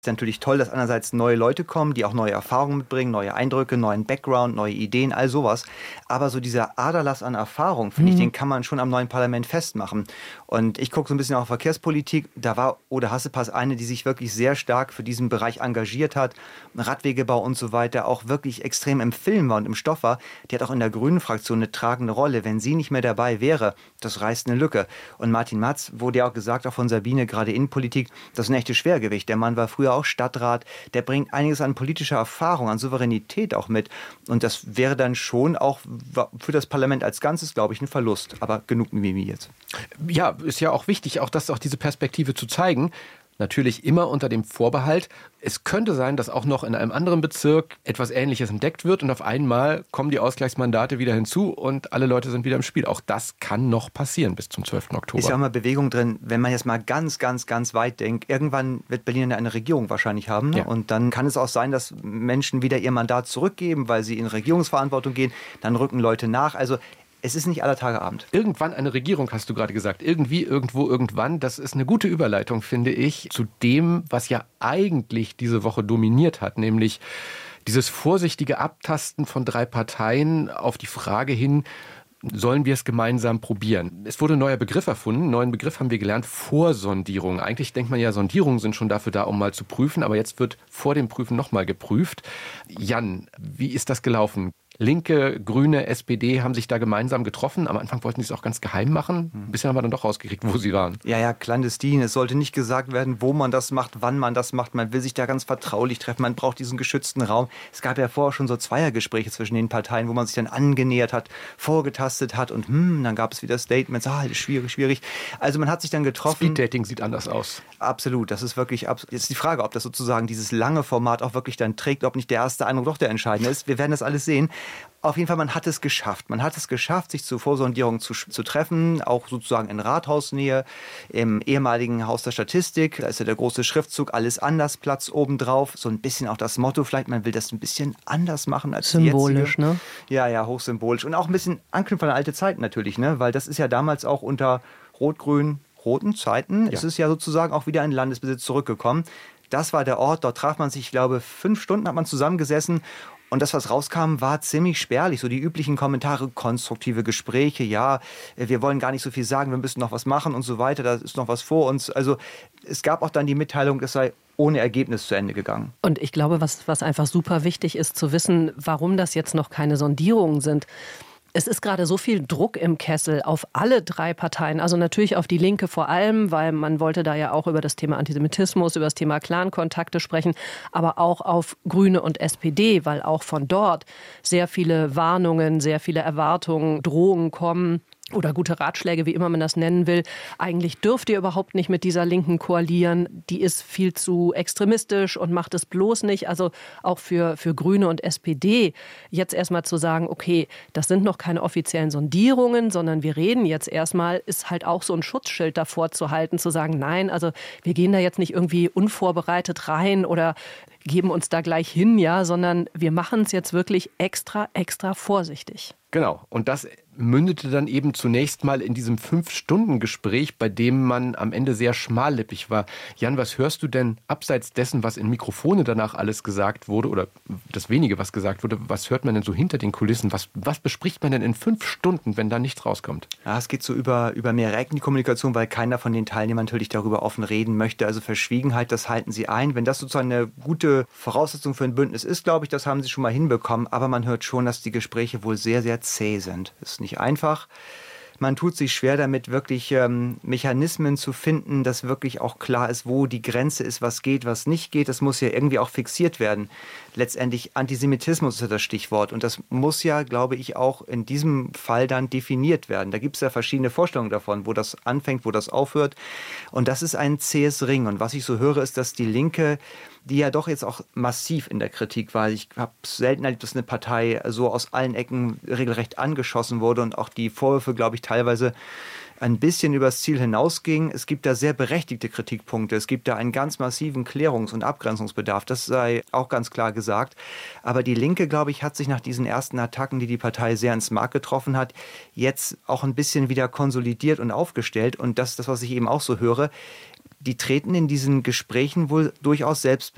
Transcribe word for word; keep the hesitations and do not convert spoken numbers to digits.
Es ist natürlich toll, dass einerseits neue Leute kommen, die auch neue Erfahrungen mitbringen, neue Eindrücke, neuen Background, neue Ideen, all sowas. Aber so dieser Aderlass an Erfahrung, finde mhm. ich, den kann man schon am neuen Parlament festmachen. Und ich gucke so ein bisschen auf Verkehrspolitik. Da war Ode Hassepass eine, die sich wirklich sehr stark für diesen Bereich engagiert hat. Radwegebau und so weiter, auch wirklich extrem im Film war und im Stoff war. Die hat auch in der Grünen-Fraktion eine tragende Rolle. Wenn sie nicht mehr dabei wäre, das reißt eine Lücke. Und Martin Matz, wurde ja auch gesagt, auch von Sabine, gerade Innenpolitik, das ist ein echtes Schwergewicht. Der Mann war früher auch Stadtrat, der bringt einiges an politischer Erfahrung, an Souveränität auch mit. Und das wäre dann schon auch für das Parlament als Ganzes, glaube ich, ein Verlust. Aber genug Mimimi jetzt. Ja, ist ja auch wichtig, auch das, auch diese Perspektive zu zeigen. Natürlich immer unter dem Vorbehalt, es könnte sein, dass auch noch in einem anderen Bezirk etwas Ähnliches entdeckt wird und auf einmal kommen die Ausgleichsmandate wieder hinzu und alle Leute sind wieder im Spiel. Auch das kann noch passieren bis zum zwölften Oktober. Ist ja auch mal Bewegung drin, wenn man jetzt mal ganz, ganz, ganz weit denkt. Irgendwann wird Berlin eine Regierung wahrscheinlich haben. Ne? Ja. Und dann kann es auch sein, dass Menschen wieder ihr Mandat zurückgeben, weil sie in Regierungsverantwortung gehen. Dann rücken Leute nach. Also es ist nicht aller Tage Abend. Irgendwann eine Regierung, hast du gerade gesagt. Irgendwie, irgendwo, irgendwann. Das ist eine gute Überleitung, finde ich, zu dem, was ja eigentlich diese Woche dominiert hat. Nämlich dieses vorsichtige Abtasten von drei Parteien auf die Frage hin, sollen wir es gemeinsam probieren? Es wurde ein neuer Begriff erfunden. Einen neuen Begriff haben wir gelernt, Vorsondierung. Eigentlich denkt man ja, Sondierungen sind schon dafür da, um mal zu prüfen. Aber jetzt wird vor dem Prüfen nochmal geprüft. Jan, wie ist das gelaufen? Linke, Grüne, S P D haben sich da gemeinsam getroffen. Am Anfang wollten sie es auch ganz geheim machen. Ein bisschen haben wir dann doch rausgekriegt, wo sie waren. Ja, ja, clandestin. Es sollte nicht gesagt werden, wo man das macht, wann man das macht. Man will sich da ganz vertraulich treffen. Man braucht diesen geschützten Raum. Es gab ja vorher schon so Zweiergespräche zwischen den Parteien, wo man sich dann angenähert hat, vorgetastet hat und hm, dann gab es wieder Statements. Ah, das ist schwierig, schwierig. Also man hat sich dann getroffen. Speeddating sieht anders aus. Absolut. Das ist wirklich, jetzt ist die Frage, ob das sozusagen dieses lange Format auch wirklich dann trägt, ob nicht der erste Eindruck doch der entscheidende ist. Wir werden das alles sehen. Auf jeden Fall, man hat es geschafft. Man hat es geschafft, sich zur Vorsondierung zu, zu treffen, auch sozusagen in Rathausnähe, im ehemaligen Haus der Statistik. Da ist ja der große Schriftzug, alles anders, Platz obendrauf. So ein bisschen auch das Motto, vielleicht man will das ein bisschen anders machen als symbolisch, die jetzige. Ne? Ja, ja, hochsymbolisch. Und auch ein bisschen anknüpfen an alte Zeiten natürlich, ne? Weil das ist ja damals auch unter Rot-Grün roten Zeiten. Ja. Es ist ja sozusagen auch wieder in Landesbesitz zurückgekommen. Das war der Ort, dort traf man sich, ich glaube, fünf Stunden hat man zusammengesessen. Und das, was rauskam, war ziemlich spärlich. So die üblichen Kommentare, konstruktive Gespräche, ja, wir wollen gar nicht so viel sagen, wir müssen noch was machen und so weiter, da ist noch was vor uns. Also es gab auch dann die Mitteilung, es sei ohne Ergebnis zu Ende gegangen. Und ich glaube, was, was einfach super wichtig ist, zu wissen, warum das jetzt noch keine Sondierungen sind. Es ist gerade so viel Druck im Kessel auf alle drei Parteien, also natürlich auf die Linke vor allem, weil man wollte da ja auch über das Thema Antisemitismus, über das Thema Clan-Kontakte sprechen, aber auch auf Grüne und S P D, weil auch von dort sehr viele Warnungen, sehr viele Erwartungen, Drohungen kommen. Oder gute Ratschläge, wie immer man das nennen will. Eigentlich dürft ihr überhaupt nicht mit dieser Linken koalieren. Die ist viel zu extremistisch und macht es bloß nicht. Also auch für, für Grüne und S P D jetzt erstmal zu sagen, okay, das sind noch keine offiziellen Sondierungen, sondern wir reden jetzt erstmal, ist halt auch so ein Schutzschild davor zu halten, zu sagen, nein, also wir gehen da jetzt nicht irgendwie unvorbereitet rein oder geben uns da gleich hin, ja, sondern wir machen es jetzt wirklich extra, extra vorsichtig. Genau. Und das mündete dann eben zunächst mal in diesem Fünf-Stunden-Gespräch, bei dem man am Ende sehr schmallippig war. Jan, was hörst du denn abseits dessen, was in Mikrofone danach alles gesagt wurde oder das wenige, was gesagt wurde, was hört man denn so hinter den Kulissen? Was, was bespricht man denn in fünf Stunden, wenn da nichts rauskommt? Ja, es geht so über, über mehr Ecken die Kommunikation, weil keiner von den Teilnehmern natürlich darüber offen reden möchte. Also Verschwiegenheit, das halten sie ein. Wenn das sozusagen eine gute Voraussetzung für ein Bündnis ist, glaube ich, das haben sie schon mal hinbekommen. Aber man hört schon, dass die Gespräche wohl sehr, sehr zäh sind. Das ist nicht einfach. Man tut sich schwer damit, wirklich ähm, Mechanismen zu finden, dass wirklich auch klar ist, wo die Grenze ist, was geht, was nicht geht. Das muss ja irgendwie auch fixiert werden. Letztendlich Antisemitismus ist ja das Stichwort. Und das muss ja, glaube ich, auch in diesem Fall dann definiert werden. Da gibt es ja verschiedene Vorstellungen davon, wo das anfängt, wo das aufhört. Und das ist ein zähes Ring. Und was ich so höre, ist, dass die Linke, die ja doch jetzt auch massiv in der Kritik war. Ich habe selten erlebt, dass eine Partei so aus allen Ecken regelrecht angeschossen wurde und auch die Vorwürfe, glaube ich, teilweise ein bisschen übers Ziel hinausging. Es gibt da sehr berechtigte Kritikpunkte. Es gibt da einen ganz massiven Klärungs- und Abgrenzungsbedarf. Das sei auch ganz klar gesagt. Aber die Linke, glaube ich, hat sich nach diesen ersten Attacken, die die Partei sehr ins Mark getroffen hat, jetzt auch ein bisschen wieder konsolidiert und aufgestellt. Und das ist das, was ich eben auch so höre. Die treten in diesen Gesprächen wohl durchaus selbstbewusst